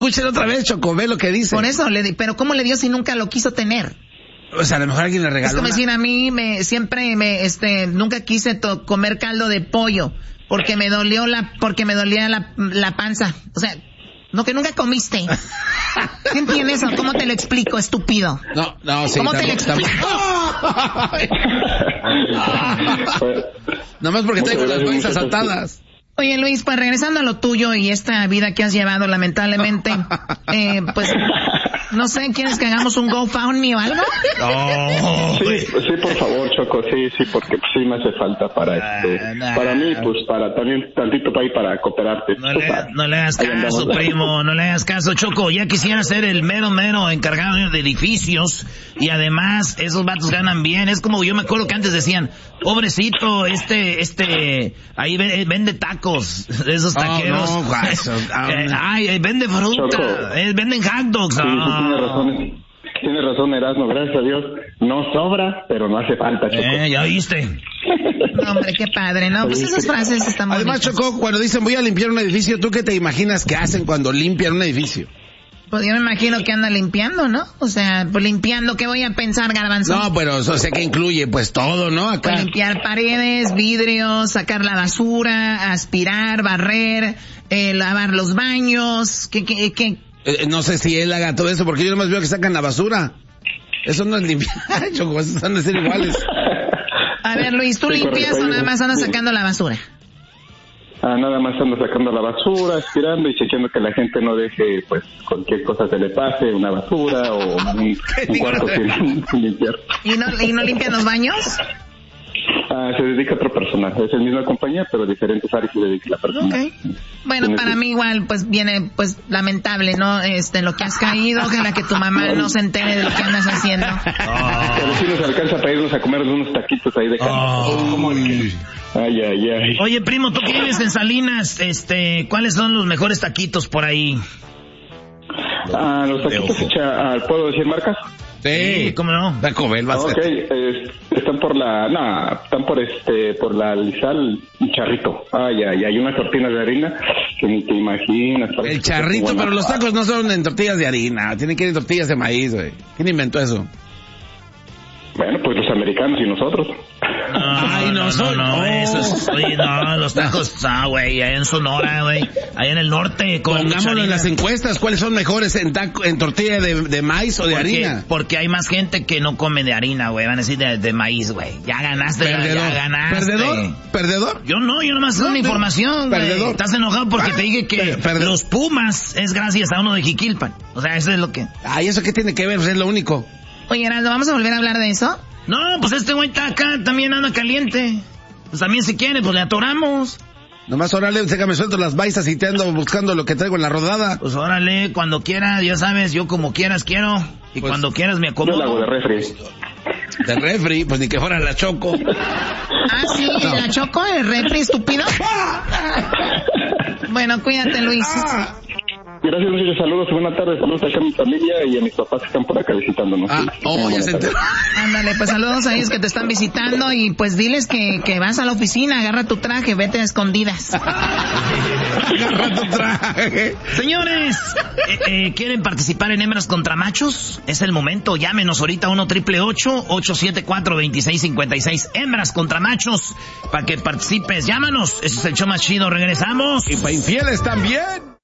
Escuchen otra vez, Choco, ve lo que dice. Por eso, pero ¿cómo le dio si nunca lo quiso tener? O sea, a lo mejor alguien le regaló. Es como decir, a mí nunca quise comer caldo de pollo porque me dolía la panza. O sea, no, que nunca comiste. ¿Qué entiendes? ¿Cómo te lo explico, estúpido? No, sí. ¿Cómo te lo explico? Nomás porque traigo las bolsas atadas. Oye, Luis, pues regresando a lo tuyo y esta vida que has llevado, lamentablemente, pues, no sé, ¿quieres que hagamos un GoFundMe o algo? No. Sí, por favor, Choco, sí, porque sí me hace falta para para mí, pues, para también tantito para ir para cooperarte. No le hagas caso, primo, no le hagas caso, Choco. Ya quisiera ser el mero encargado de edificios y además esos vatos ganan bien. Es como yo me acuerdo que antes decían, pobrecito, ahí vende tacos, esos taqueros. Vende fruta, venden hot dogs. Sí, tiene razón, Erasmo, gracias a Dios. No sobra, pero no hace falta, Choco. Ya viste. No, hombre, qué padre, ¿no? Pues esas frases están bonitas. Además, Choco, cuando dicen voy a limpiar un edificio, ¿tú qué te imaginas que hacen cuando limpian un edificio? Pues yo me imagino que anda limpiando, ¿no? O sea, pues limpiando, ¿qué voy a pensar, Garbanzo? No, pero o sea que incluye pues todo, ¿no? Acá. Pues limpiar paredes, vidrios, sacar la basura, aspirar, barrer, lavar los baños, ¿qué? No sé si él haga todo eso, porque yo nomás veo que sacan la basura. Eso no es limpiar, Choco, esos han de ser iguales. A ver, Luis, ¿tú limpias o nada más andas sacando la basura? Nada más ando sacando la basura, aspirando y chequeando que la gente no deje, pues, cualquier cosa se le pase, una basura o un cuarto sin limpiar. ¿Y no limpian los baños? Se dedica a otra persona. Es el misma compañía, pero diferentes áreas se dedica la persona. Okay. Bueno, para mí igual, pues, viene, pues, lamentable, ¿no? Lo que has caído, ojalá que tu mamá no se entere de lo que andas haciendo. Que a ver si nos alcanza para irnos a comer unos taquitos ahí de carne. Ay. Oye, primo, tú que vives en Salinas, ¿cuáles son los mejores taquitos por ahí? Los taquitos ¿puedo decir marcas? Sí, ¿cómo no? Taco Bell va a ser. Están por la Lizal, un charrito. Hay unas tortillas de harina que ni te imaginas. El charrito, pero los tacos no son en tortillas de harina, tienen que ir en tortillas de maíz, güey. ¿Quién inventó eso? Bueno, pues los americanos y nosotros. Los tacos, güey, allá en Sonora, güey, allá en el norte. Pongámoslo en las encuestas, ¿cuáles son mejores en tortilla de maíz o de harina? Porque hay más gente que no come de harina, güey, van a decir de maíz, güey. Ya ganaste, ya ganaste. ¿Perdedor? Yo nomás tengo una información, güey. Estás enojado porque te dije que los Pumas es gracias a uno de Jiquilpan. O sea, eso es lo que... Ay, ¿eso qué tiene que ver? Pues es lo único. Oye, Heraldo, ¿vamos a volver a hablar de eso? No, pues este güey está acá, también anda caliente. Pues también si quiere, pues le atoramos. Nomás órale, déjame suelto las baisas y te ando buscando lo que traigo en la rodada. Pues órale, cuando quieras, ya sabes, yo como quieras quiero. Y pues, cuando quieras me acomodo. Yo la hago de refri. ¿De refri? Pues ni que fuera la Choco. Sí, no. ¿La Choco? ¿El refri, estúpido? Bueno, cuídate, Luis. Gracias, muchachos. Saludos, buenas tardes. Saludos acá a mi familia y a mis papás que están por acá visitándonos. Ya se enteró. Ándale, pues saludos a ellos que te están visitando y pues diles que vas a la oficina, agarra tu traje, vete a escondidas. Agarra tu traje. Señores, ¿quieren participar en Hembras contra Machos? Es el momento, llámenos ahorita 1-888-874-2656. Hembras contra Machos, para que participes. Llámanos, ese es el show más chido, regresamos. Y para infieles también.